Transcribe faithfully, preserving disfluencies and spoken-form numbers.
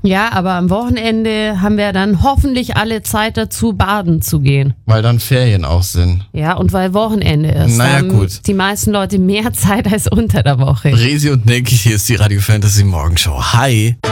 Ja, aber am Wochenende haben wir dann hoffentlich alle Zeit dazu, baden zu gehen. Weil dann Ferien auch sind. Ja, und weil Wochenende ist. Naja, haben gut. die meisten Leute mehr Zeit als unter der Woche. Resi und Nick, hier ist die Radio Fantasy Morgenshow. Hi.